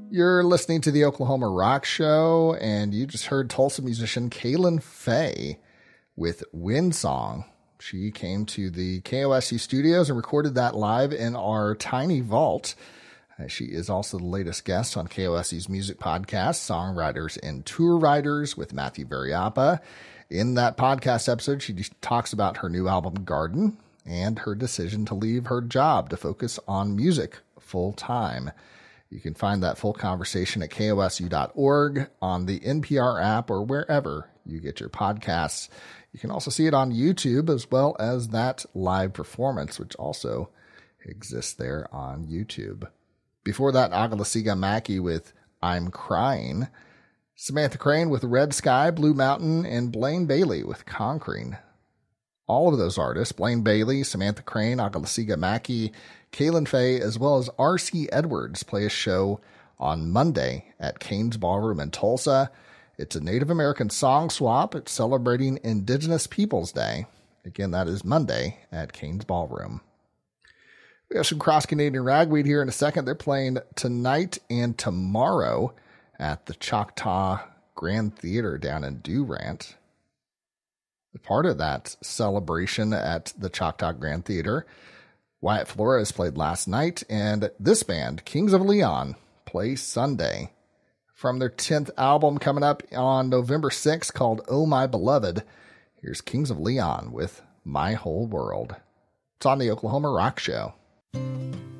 You're listening to the Oklahoma Rock Show, and you just heard Tulsa musician Kaylin Fay with Wind Song. She came to the KOSU studios and recorded that live in our tiny vault. She is also the latest guest on KOSU's music podcast, Songwriters and Tour Riders with Matthew Variappa. In that podcast episode, she talks about her new album, Garden, and her decision to leave her job to focus on music full time. You can find that full conversation at kosu.org, on the NPR app, or wherever you get your podcasts. You can also see it on YouTube, as well as that live performance, which also exists there on YouTube. Before that, Agalasiga Mackey with I'm Crying, Samantha Crane with Red Sky, Blue Mountain, and Blaine Bailey with Conquering. All of those artists, Blaine Bailey, Samantha Crane, Agalasiga Mackey, Kaylin Fay, as well as R.C. Edwards, play a show on Monday at Cain's Ballroom in Tulsa. It's a Native American song swap. It's celebrating Indigenous Peoples Day. Again, that is Monday at Cain's Ballroom. We have some Cross-Canadian Ragweed here in a second. They're playing tonight and tomorrow at the Choctaw Grand Theater down in Durant. Part of that celebration at the Choctaw Grand Theater, Wyatt Flores played last night, and this band, Kings of Leon, plays Sunday. From their 10th album coming up on November 6th called Oh My Beloved, here's Kings of Leon with My Whole World. It's on the Oklahoma Rock Show.